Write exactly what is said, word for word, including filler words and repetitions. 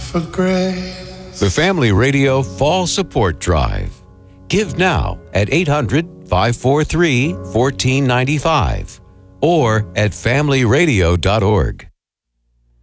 for grace. The Family Radio Fall Support Drive. Give now at eight hundred, five four three, one four nine five or at family radio dot org.